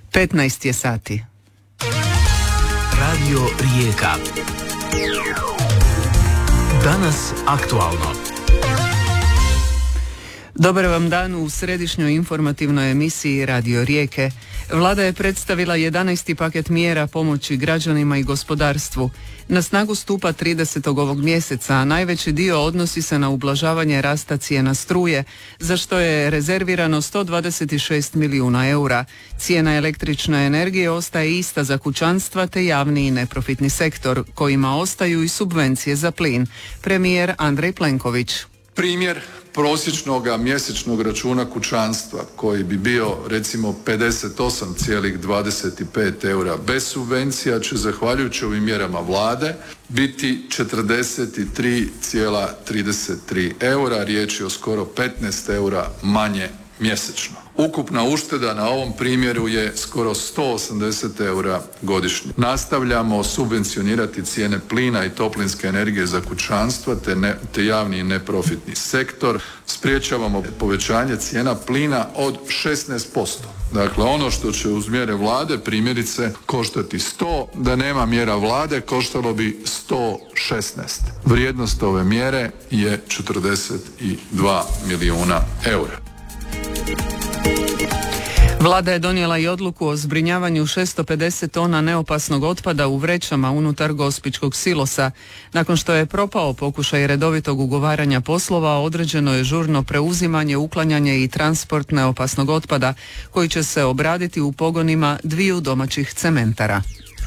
15 je sati. Radio Rijeka. Danas aktualno. Dobar vam dan u središnjoj informativnoj emisiji Radio Rijeke. Vlada je predstavila 11. paket mjera pomoći građanima i gospodarstvu. Na snagu stupa 30. ovog mjeseca, a najveći dio odnosi se na ublažavanje rasta cijena struje, za što je rezervirano 126 milijuna eura. Cijena električne energije ostaje ista za kućanstva te javni i neprofitni sektor, kojima ostaju i subvencije za plin. Premijer Andrej Plenković. Primjer prosječnog mjesečnog računa kućanstva koji bi bio recimo 58,25 eura bez subvencija će zahvaljujući ovim mjerama vlade biti 43,33 eura, riječ je o skoro 15 eura manje mjesečno. Ukupna ušteda na ovom primjeru je skoro 180 eura godišnje. Nastavljamo subvencionirati cijene plina i toplinske energije za kućanstva te javni i neprofitni sektor. Spriječavamo povećanje cijena plina od 16%. Dakle, ono što će uz mjere vlade primjerice koštati 100, da nema mjera vlade koštalo bi 116. Vrijednost ove mjere je 42 milijuna eura. Vlada je donijela i odluku o zbrinjavanju 650 tona neopasnog otpada u vrećama unutar gospićkog silosa. Nakon što je propao pokušaj redovitog ugovaranja poslova, određeno je žurno preuzimanje, uklanjanje i transport neopasnog otpada, koji će se obraditi u pogonima 2 domaćih cementara.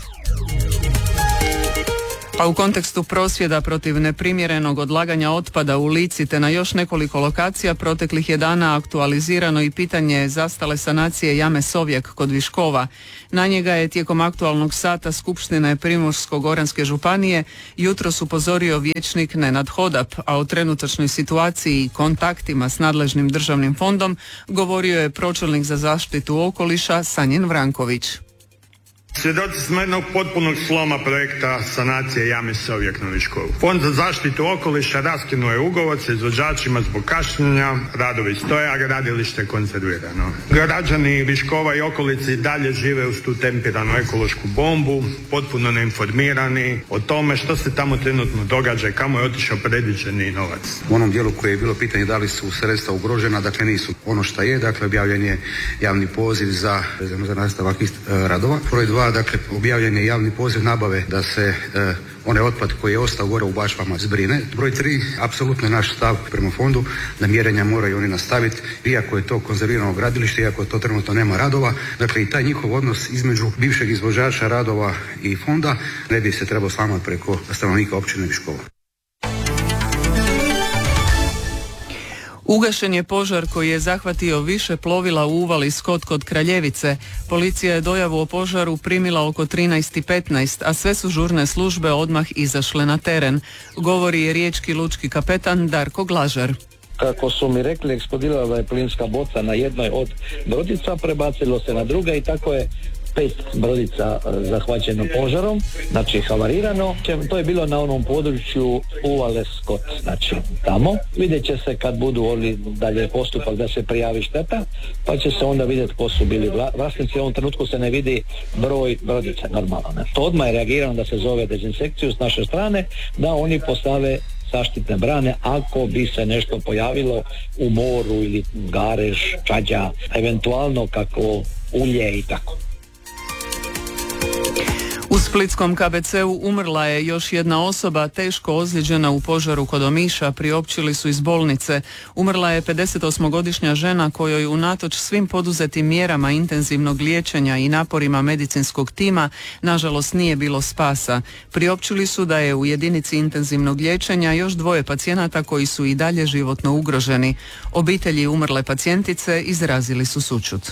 A u kontekstu prosvjeda protiv neprimjerenog odlaganja otpada u Lici te na još nekoliko lokacija proteklih je dana aktualizirano i pitanje zastale sanacije jame Sovjak kod Viškova. Na njega je tijekom aktualnog sata Skupštine Primorsko-goranske županije jutros upozorio vijećnik Nenad Hodap, a o trenutačnoj situaciji i kontaktima s nadležnim državnim fondom govorio je pročelnik za zaštitu okoliša Sanjin Vranković. Svjedoci smo jednog potpunog sloma projekta sanacije jame Sovjak na Viškovu. Fond za zaštitu okoliša raskinuo je ugovor sa izvođačima zbog kašnjenja, radovi stoje, a gradilište je konzervirano. Građani Viškova i okolici dalje žive uz tu tempiranu ekološku bombu, potpuno neinformirani o tome što se tamo trenutno događa i kamo je otišao predviđeni novac. U onom dijelu koje je bilo pitanje da li su sredstva ugrožena, dakle nisu. Ono što je, dakle objavljen je javni poziv za nastavak radova. Broj 2, dakle objavljen je javni poziv nabave da se onaj otpad koji je ostao gore u bašvama zbrine. Broj 3, apsolutno je naš stav prema fondu da mjerenja moraju oni nastaviti, iako je to konzervirano gradilište, iako to trenutno nema radova. Dakle, i taj njihov odnos između bivšeg izvođača radova i fonda ne bi se trebao slamati preko stanovnika općine Viškova. Ugašen je požar koji je zahvatio više plovila u uvali Skot kod Kraljevice. Policija je dojavu o požaru primila oko 13:15, a sve su žurne službe odmah izašle na teren, govori riječki lučki kapetan Darko Glažar. Kako su mi rekli, eksplodirala je plinska boca na jednoj od brodica, prebacilo se na druga i tako je 5 brodica zahvaćeno požarom, znači havarirano. To je bilo na onom području uvale Skot, znači tamo. Vidjet će se kad budu oni dalje postupak da se prijavi šteta, pa će se onda vidjeti ko su bili vlasnici. U ovom trenutku se ne vidi broj brodica, normalno. Ne? To odmah je reagirano da se zove dezinsekciju s naše strane, da oni postave zaštitne brane ako bi se nešto pojavilo u moru ili garež, čađa, eventualno kako ulje i tako. U splitskom KBC-u umrla je još jedna osoba teško ozlijeđena u požaru kod Omiša, priopćili su iz bolnice. Umrla je 58-godišnja žena kojoj unatoč svim poduzetim mjerama intenzivnog liječenja i naporima medicinskog tima nažalost nije bilo spasa. Priopćili su da je u jedinici intenzivnog liječenja još 2 pacijenata koji su i dalje životno ugroženi. Obitelji umrle pacijentice izrazili su sućut.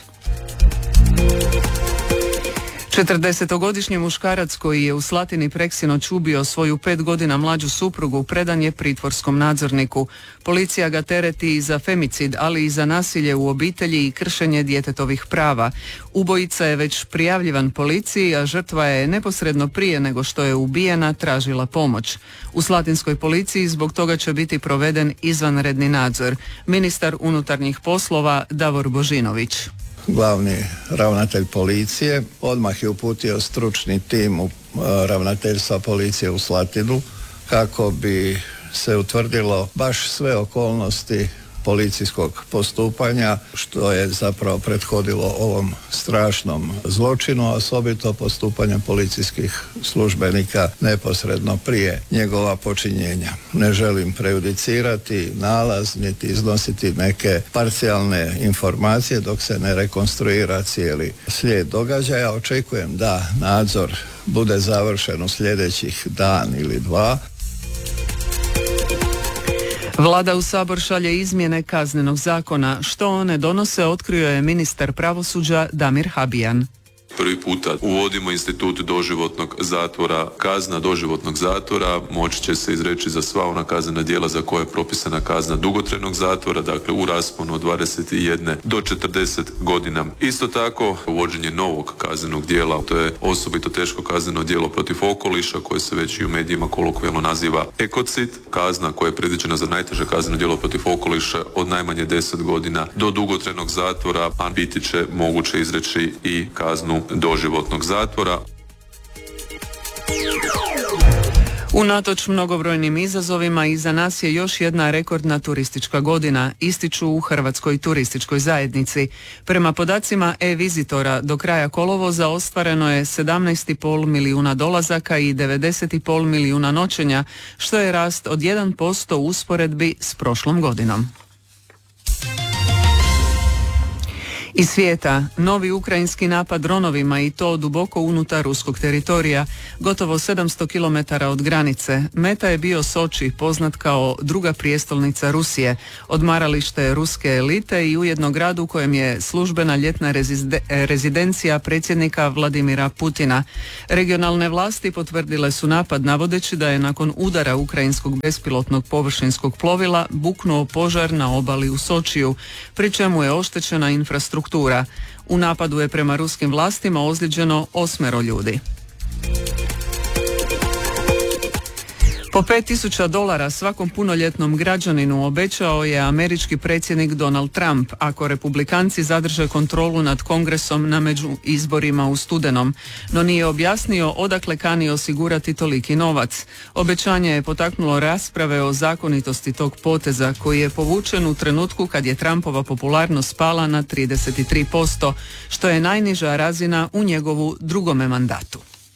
40-godišnji muškarac koji je u Slatini preksinoć ubio svoju 5 godina mlađu suprugu predan je pritvorskom nadzorniku. Policija ga tereti i za femicid, ali i za nasilje u obitelji i kršenje djetetovih prava. Ubojica je već prijavljivan policiji, a žrtva je neposredno prije nego što je ubijena tražila pomoć. U slatinskoj policiji zbog toga će biti proveden izvanredni nadzor. Ministar unutarnjih poslova Davor Božinović. glavni ravnatelj policije. Odmah je uputio stručni tim u ravnateljstva policije u Slatinu kako bi se utvrdilo baš sve okolnosti policijskog postupanja, što je zapravo prethodilo ovom strašnom zločinu, osobito postupanje policijskih službenika neposredno prije njegova počinjenja. Ne želim prejudicirati nalaz, niti iznositi neke parcijalne informacije dok se ne rekonstruira cijeli slijed događaja. Očekujem da nadzor bude završen u sljedećih dan ili dva. Vlada u Sabor šalje izmjene Kaznenog zakona. Što one donose, otkrio je ministar pravosuđa Damir Habijan. Prvi puta uvodimo institut doživotnog zatvora. Kazna doživotnog zatvora moći će se izreći za sva ona kaznena djela za koje je propisana kazna dugotrajnog zatvora, dakle u rasponu od 21 do 40 godina. Isto tako, uvođenje novog kaznenog djela, to je osobito teško kazneno djelo protiv okoliša koje se već i u medijima kolokvijalno naziva ekocid. Kazna koja je predviđena za najteže kazneno djelo protiv okoliša od najmanje 10 godina do dugotrajnog zatvora, a biti će moguće izreći i kaznu doživotnog zatvora. Unatoč mnogobrojnim izazovima iza nas je još jedna rekordna turistička godina, ističu u Hrvatskoj turističkoj zajednici. Prema podacima e-vizitora do kraja kolovoza ostvareno je 17,5 milijuna dolazaka i 90,5 milijuna noćenja, što je rast od 1% u usporedbi s prošlom godinom. Iz svijeta, novi ukrajinski napad dronovima i to duboko unutar ruskog teritorija, gotovo 700 km od granice. Meta je bio Soči, poznat kao druga prijestolnica Rusije, odmaralište ruske elite i ujedno grad u kojem je službena ljetna rezidencija predsjednika Vladimira Putina. Regionalne vlasti potvrdile su napad navodeći da je nakon udara ukrajinskog bespilotnog površinskog plovila buknuo požar na obali u Sočiju, pri čemu je oštećena infrastruktura. U napadu je prema ruskim vlastima ozlijeđeno 8 ljudi. Po $5.000 svakom punoljetnom građaninu obećao je američki predsjednik Donald Trump ako republikanci zadrže kontrolu nad Kongresom na međuizborima u studenom, no nije objasnio odakle kani osigurati toliki novac. Obećanje je potaknulo rasprave o zakonitosti tog poteza koji je povučen u trenutku kad je Trumpova popularnost pala na 33%, što je najniža razina u njegovu drugome mandatu.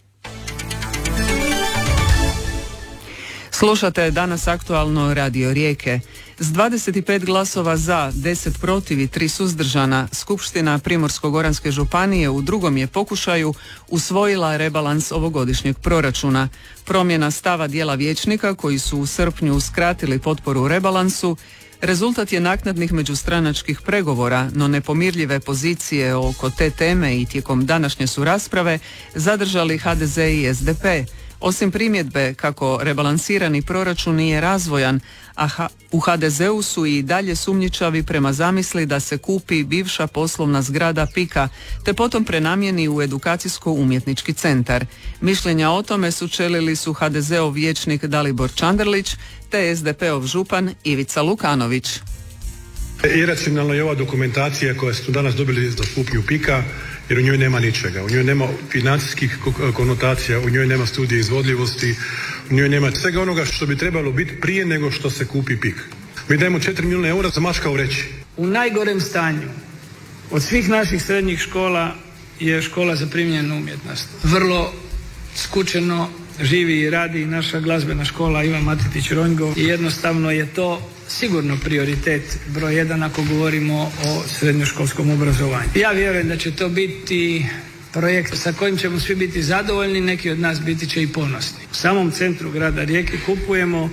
Slušate danas aktualno Radio Rijeke. S 25 glasova za, 10 protiv i 3 suzdržana, Skupština Primorsko-goranske županije u drugom je pokušaju usvojila rebalans ovogodišnjeg proračuna. Promjena stava dijela vijećnika koji su u srpnju uskratili potporu rebalansu rezultat je naknadnih međustranačkih pregovora, no nepomirljive pozicije oko te teme i tijekom današnje su rasprave zadržali HDZ i SDP. Osim primjedbe kako rebalansirani proračun nije razvojan, a u HDZ-u su i dalje sumnjičavi prema zamisli da se kupi bivša poslovna zgrada PIK-a, te potom prenamijeni u edukacijsko-umjetnički centar. Mišljenja o tome sučelili su HDZ-ov vijećnik Dalibor Čanderlić, te SDP-ov župan Ivica Lukanović. Iracionalno je ova dokumentacija koja smo danas dobili za kupnju PIK-a, jer u njoj nema ničega. U njoj nema financijskih konotacija, u njoj nema studije izvodljivosti, u njoj nema svega onoga što bi trebalo biti prije nego što se kupi PIK. Mi dajemo 4 milijuna eura za mačka u vreći. U najgorem stanju od svih naših srednjih škola je škola za primjenu umjetnost. Vrlo skučeno živi i radi naša glazbena škola Ivan Matetić Ronjgov i jednostavno je to sigurno prioritet broj 1 ako govorimo o srednjoškolskom obrazovanju. Ja vjerujem da će to biti projekt sa kojim ćemo svi biti zadovoljni, neki od nas biti će i ponosni. U samom centru grada Rijeke kupujemo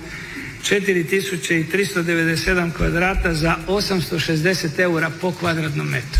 4397 kvadrata za 860 eura po kvadratnom metru.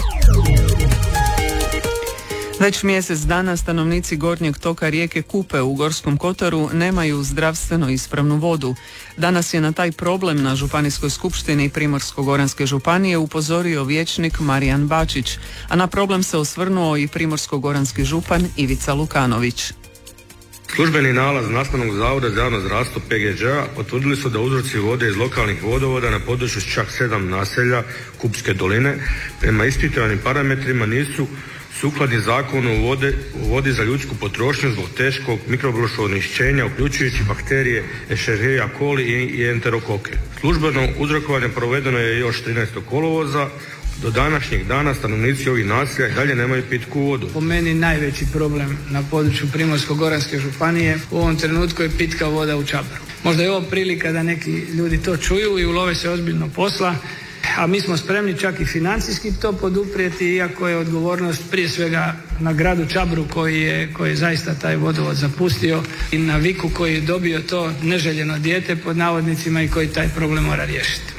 Već mjesec dana stanovnici gornjeg toka rijeke Kupe u Gorskom kotaru nemaju zdravstveno ispravnu vodu. Danas je na taj problem na Županijskoj skupštini Primorsko-goranske županije upozorio vijećnik Marijan Bačić, a na problem se osvrnuo i primorsko-goranski župan Ivica Lukanović. Službeni nalaz Nastavnog zavoda za javno zdravstvo PGŽ-a potvrdili su da uzroci vode iz lokalnih vodovoda na području čak 7 naselja Kupske doline prema ispitovanim parametrima nisu sukladni zakonu o vodi za ljudsku potrošnju zbog teškog mikrobiološkog onečišćenja uključujući bakterije Escherichia coli i enterokoke. Službeno uzrokovanje provedeno je još 13. kolovoza. Do današnjeg dana stanovnici ovih naselja i dalje nemaju pitku vodu. Po meni najveći problem na području Primorsko-goranske županije u ovom trenutku je pitka voda u Čabru. Možda je ovo prilika da neki ljudi to čuju i ulove se ozbiljno posla, a mi smo spremni čak i financijski to poduprijeti, iako je odgovornost prije svega na gradu Čabru koji je zaista taj vodovod zapustio i na Viku koji je dobio to neželjeno dijete pod navodnicima i koji taj problem mora riješiti.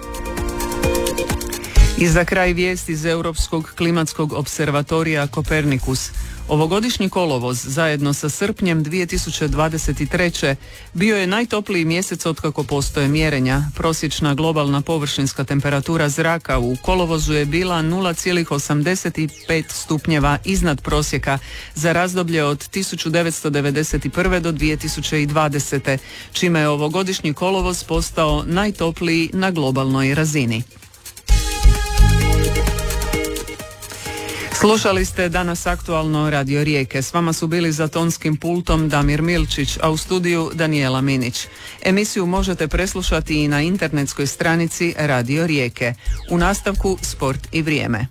I za kraj vijest iz Europskog klimatskog observatorija Kopernikus. Ovogodišnji kolovoz zajedno sa srpnjem 2023. bio je najtopliji mjesec otkako postoje mjerenja. Prosječna globalna površinska temperatura zraka u kolovozu je bila 0,85 stupnjeva iznad prosjeka za razdoblje od 1991. do 2020. čime je ovogodišnji kolovoz postao najtopliji na globalnoj razini. Slušali ste danas aktualno Radio Rijeke. S vama su bili za tonskim pultom Damir Milčić, a u studiju Danijela Minić. Emisiju možete preslušati i na internetskoj stranici Radio Rijeke. U nastavku sport i vrijeme.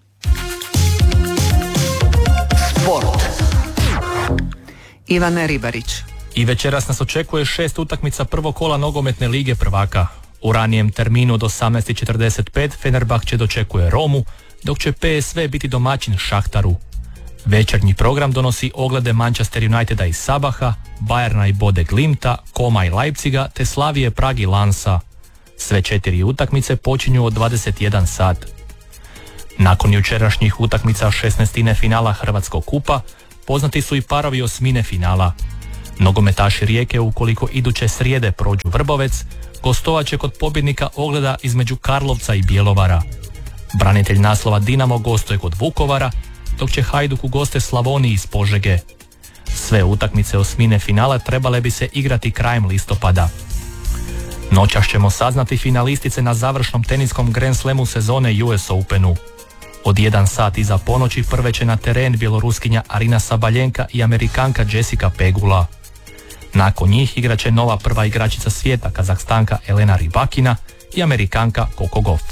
Sport. Ivane Ribarić. I večeras nas očekuje 6 utakmica prvog kola nogometne lige prvaka. U ranijem terminu od 18:45 Fenerbahče dočekuje Romu, dok će PSV biti domaćin Šahtaru. Večernji program donosi oglede Manchester Uniteda i Sabaha, Bayerna i Bode Glimta, Koma i Leipziga te Slavije Prag i Lansa. Sve 4 utakmice počinju od 21 sat. Nakon jučerašnjih utakmica 16. finala Hrvatskog kupa, poznati su i parovi osmine finala. Nogometaši Rijeke, ukoliko iduće srijede prođu Vrbovec, gostovat će kod pobjednika ogleda između Karlovca i Bjelovara. Branitelj naslova Dinamo gostuje kod Vukovara, dok će Hajduk u goste Slavoniji iz Požege. Sve utakmice osmine finala trebale bi se igrati krajem listopada. Noćas ćemo saznati finalistice na završnom teniskom Grand Slamu sezone US Openu. Od 1 sat iza ponoći prve će na teren bjeloruskinja Arina Sabaljenka i Amerikanka Jessica Pegula. Nakon njih igraće nova prva igračica svijeta, Kazahstanka Elena Rybakina i Amerikanka Coco Gauff.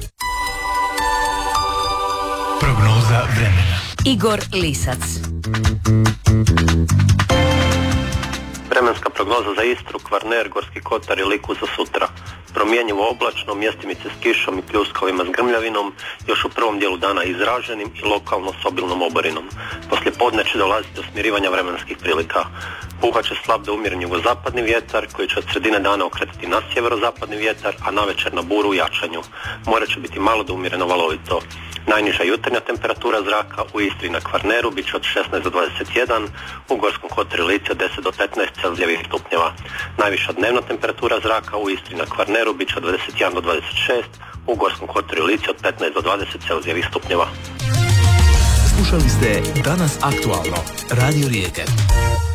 Prognoza vremena. Igor Lisac. Vremenska prognoza za Istru, Kvarner, Gorski kotar i Liku za sutra. Promjenjivo oblačno, mjestimice s kišom i pljuskovima s grmljavinom, još u prvom dijelu dana izraženim i lokalno s obilnom oborinom. Poslije podne će dolaziti do smirivanja vremenskih prilika. Puhat će slab do umjeren jugozapadni vjetar koji će od sredine dana okretati na sjeverozapadni vjetar, a navečer na buru u jačanju. More će biti malo do umjereno valovito. Najniža jutarnja temperatura zraka u Istri na Kvarneru bit će od 16 do 21, u Gorskom kotaru i Lici od 10 do 15 Celzijevih stupnjeva. Najviša dnevna temperatura zraka u Istri na Kvarneru bit će od 21 do 26, u Gorskom kotaru i Lici od 15 do 20 Celzijevih stupnjeva. Slušali ste Danas aktualno. Radio Rijeke.